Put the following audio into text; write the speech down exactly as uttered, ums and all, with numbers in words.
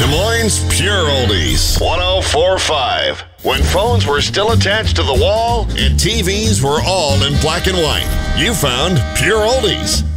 Moines Pure Oldies. one oh four point five. When phones were still attached to the wall and T Vs were all in black and white, you found Pure Oldies.